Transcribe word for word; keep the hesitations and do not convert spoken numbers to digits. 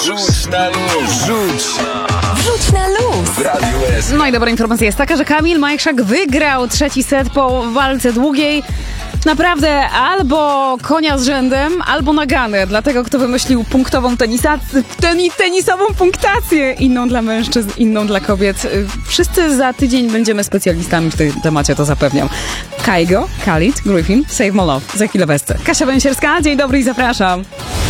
Wrzuć na luz. Wrzuć. Wrzuć na luz. W Radiu S. No i dobra informacja jest taka, że Kamil Majchrzak wygrał trzeci set po walce długiej. Naprawdę albo konia z rzędem, albo naganę. Dlatego kto wymyślił punktową tenisa, teni, tenisową punktację. Inną dla mężczyzn, inną dla kobiet. Wszyscy za tydzień będziemy specjalistami w tym temacie, to zapewniam. Kaigo, Khalid, Griffin, Save My Love. Za chwilę Wesce. Kasia Węsierska, dzień dobry i zapraszam.